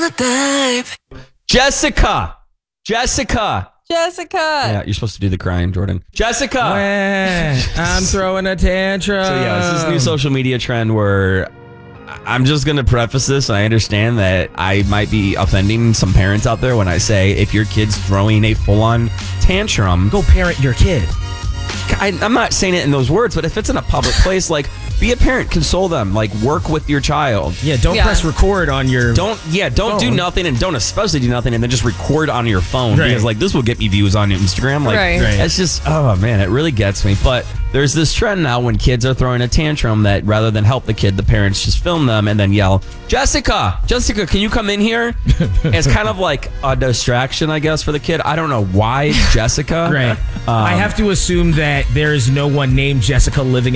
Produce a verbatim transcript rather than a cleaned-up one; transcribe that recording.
Jessica. Jessica. Jessica. Yeah, you're supposed to do the crying, Jordan. Jessica. I'm throwing a tantrum. So yeah, it's this new social media trend where I'm just going to preface this. I understand that I might be offending some parents out there when I say if your kid's throwing a full-on tantrum, Go parent your kid. I, I'm not saying it in those words, but if it's in a public place, like, be a parent, console them, like, work with your child. Yeah, don't Yeah. press record on your Don't, yeah, don't do phone. nothing, and don't especially do nothing, and then just record on your phone Right. because, like, this will get me views on Instagram. Like, Right. Right. it's just, oh man, it really gets me. But there's this trend now when kids are throwing a tantrum that rather than help the kid, the parents just film them and then yell, "Jessica, Jessica, can you come in here?" It's kind of like a distraction, I guess, for the kid. I don't know why it's Jessica. Right. I have to assume that there is no one named Jessica living